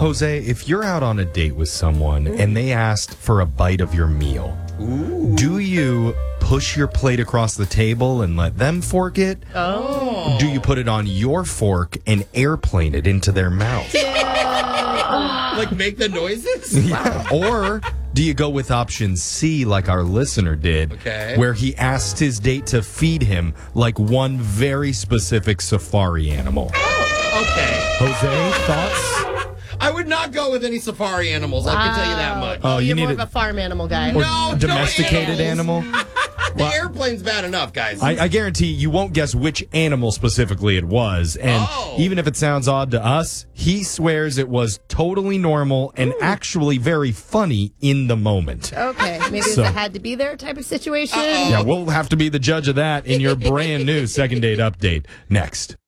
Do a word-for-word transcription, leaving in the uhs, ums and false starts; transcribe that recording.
Jose, if you're out on a date with someone and they asked for a bite of your meal, Ooh. do you push your plate across the table and let them fork it? Oh. Or do you put it on your fork and airplane it into their mouth? Like make the noises? Yeah. Or do you go with option C like our listener did, okay. where he asked his date to feed him like one very specific safari animal? Oh, okay. Jose, thoughts? I would not go with any safari animals, I can tell you that much. Oh, you You're need more a, of a farm animal guy. or No, domesticated no animal? The well, airplane's bad enough, guys. I, I guarantee you won't guess which animal specifically it was. And oh. even if it sounds odd to us, he swears it was totally normal and Ooh. actually very funny in the moment. Okay, maybe so, it's a had to be there type of situation. Uh-oh. Yeah, we'll have to be the judge of that in your brand new second date update next.